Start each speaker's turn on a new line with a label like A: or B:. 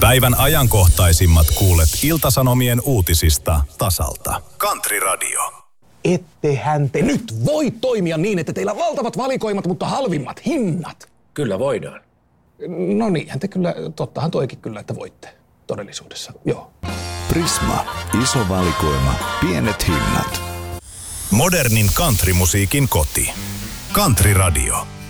A: Päivän ajankohtaisimmat kuulet Ilta-Sanomien uutisista tasalta. Country Radio.
B: Ettehän te nyt voi toimia niin, että teillä on valtavat valikoimat, mutta halvimmat hinnat.
C: Kyllä voidaan.
B: No niinhän te kyllä, tottahan toikin kyllä, että voitte todellisuudessa, joo.
D: Prisma, iso valikoima, pienet hinnat.
A: Modernin countrymusiikin koti. Country Radio.